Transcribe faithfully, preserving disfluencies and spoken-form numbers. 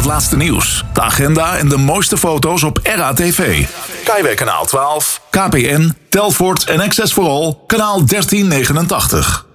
het laatste nieuws, de agenda en de mooiste foto's op R A T V. Kaiway kanaal twaalf, K P N, Telfort en Access for All kanaal dertien negenentachtig.